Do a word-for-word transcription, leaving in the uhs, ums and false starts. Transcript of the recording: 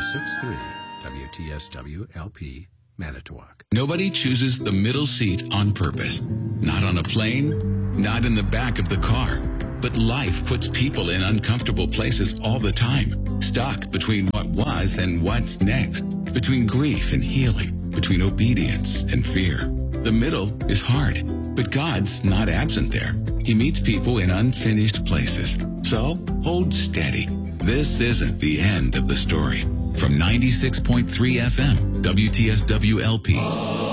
six three W T S W L P, Manitowoc. Nobody chooses the middle seat on purpose. Not on a plane, not in the back of the car. But life puts people in uncomfortable places all the time, stuck between what was and what's next, between grief and healing, between obedience and fear. The middle is hard, but God's not absent there. He meets people in unfinished places. So hold steady. This isn't the end of the story. From ninety-six point three F M, W T S W L P.